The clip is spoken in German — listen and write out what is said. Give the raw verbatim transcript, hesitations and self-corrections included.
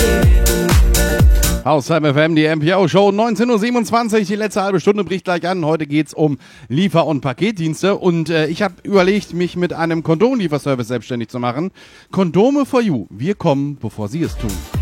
Hauszeit F M, die M P O-Show, neunzehn Uhr siebenundzwanzig, die letzte halbe Stunde bricht gleich an. Heute geht's um Liefer- und Paketdienste und äh, ich habe überlegt, mich mit einem Kondomlieferservice selbstständig zu machen. Kondome for you, wir kommen, bevor Sie es tun.